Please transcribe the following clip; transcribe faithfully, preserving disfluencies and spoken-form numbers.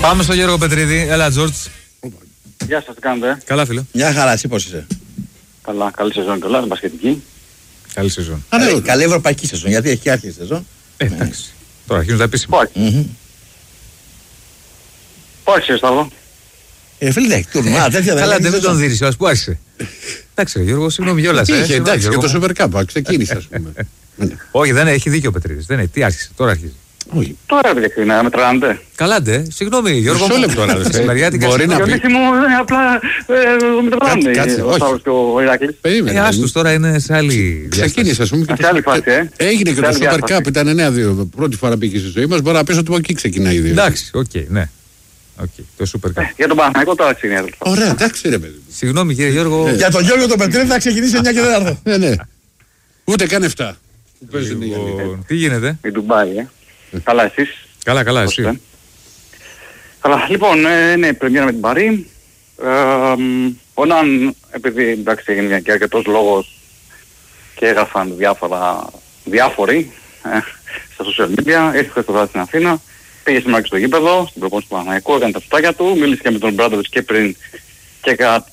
Πάμε στον Γιώργο Πετρίδη. Έλα, Τζόρτζ. Γεια σας, τι κάνετε? Καλά, φίλο. Μια χαρά, εσύ πώς είσαι? Καλά, καλή σεζόν και όλα, την μπασκετική. Καλή σεζόν. Καλή, καλή ευρωπαϊκή σεζόν, γιατί έχει άρχισε σεζόν. Ε, εντάξει. Τώρα αρχίζουν τα επίσημα. Πού άρχισε, Σταύρο? Ε, φίλε, δεν έχει τουρνουά, τέτοια δεν Καλά, έχει δεν σεζόν. τον δίρεις, πού άρχισε. Εντάξει, ρε Γιώργο, συγγνώμη κιόλας. Τι είχε, εντάξει, και το Super Cup, ξεκίνησε, ας πούμε. Όχι, δεν έχει δίκιο ο Πετρίδης. Δεν έχει. Τι άρχισε, τώρα αρχίζει. Όχι. Τώρα επειδή ξεκινάμε, με τρελάνετε. Καλά, ντε. Συγγνώμη, Γιώργο. Μισό λεπτό, ρε, Τη μεριάτικα. μπορεί να Ο πει. Λύση μου είναι απλά με Κάτσε, κάτσε, τρελάνε ο όχι. Σταύρος και ο Ηράκλης. Περίμενε. Ε, άστος, τώρα είναι σε άλλη. Ξεκίνησε, ας πούμε. και Σε το- άλλη φάση, ε. Έγινε και Σε το άλλη Super διάσταση. Cup, ήταν εννέα δύο. Πρώτη φορά πήγε στη ζωή μας. Μπορεί να πεις ότι από εκεί ξεκινάει η δύο. Εντάξει, οκ, ναι. Οκ, το Super Cup. Για τον Παναθηναϊκό τώρα ξεκινάει. Ωραία, εντάξει, ρε παιδί. Συγγνώμη, κύριε Γιώργο. Για τον Γιώργο τον Πετρίδη θα ξεκινήσει εννιά και τέταρτο. Ναι, ναι. Ούτε καν εφτά. Που παίζουν οι άλλοι. Λοιπόν, τι γίνεται. Η Ντουμπάι, ε. Καλά, εσείς? Καλά, καλά, Πώς εσύ. είστε? Καλά, λοιπόν, ε, ναι, πρεμιέρα με την Παρί. Ε, μ, ο Ναν, επειδή εντάξει έγινε και αρκετός λόγος και έγραφαν διάφορα, διάφοροι ε, στα social media, ήρθε χθες το βράδυ στην Αθήνα, πήγε σήμερα και στο γήπεδο, στην προπόνηση του Παναθηναϊκού, έκανε τα φυτάκια του, μίλησε και με τον Μπράντοβιτς και πριν και κατά